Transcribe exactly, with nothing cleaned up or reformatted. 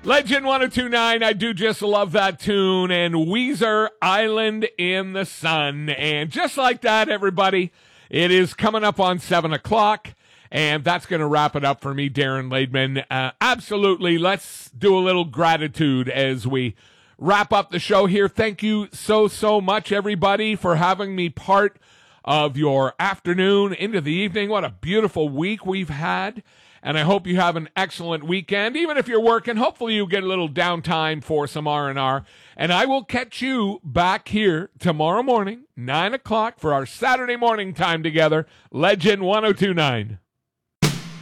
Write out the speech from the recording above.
Legend one oh two point nine, I do just love that tune, and Weezer, Island in the Sun. And just like that, everybody, it is coming up on seven o'clock, and that's going to wrap it up for me, Darren Laidman. Uh, absolutely, let's do a little gratitude as we wrap up the show here. Thank you so, so much, everybody, for having me part of your afternoon into the evening. What a beautiful week we've had. And I hope you have an excellent weekend. Even if you're working, hopefully you get a little downtime for some R and R. And I will catch you back here tomorrow morning, nine o'clock, for our Saturday morning time together. Legend one oh two point nine.